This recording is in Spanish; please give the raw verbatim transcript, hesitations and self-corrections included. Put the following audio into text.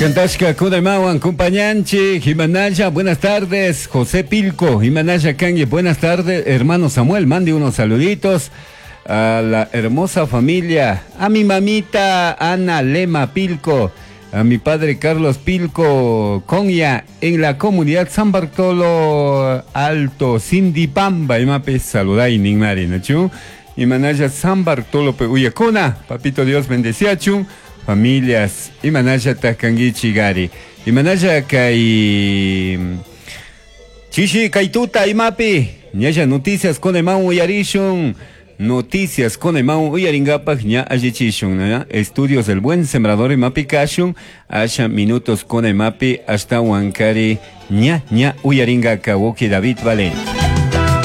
Cantashka Kunaimawan, compañanchi, Jimanaya, buenas tardes. José Pilco, Jimanaya Kangi, buenas tardes. Hermano Samuel, mande unos saluditos a la hermosa familia, a mi mamita Ana Lema Pilco, a mi padre Carlos Pilco Conya, en la comunidad San Bartolo Alto, Sindipamba, y mape saludai Ningmari, ¿no? Y manaya San Bartolo Uyacona, papito Dios bendeciachun, familias, y manaya Takangi Chigari, y manaya Kai Chishi Kaituta y mapi, ñaya noticias con el Mau Uyarishun. Noticias con el Mau Uyaringapag ña ayichishun, ¿no? Estudios del buen sembrador y mapi kashun, asha minutos con el mapi hasta Huancari ña ña Uyaringa Kawoki David Valente.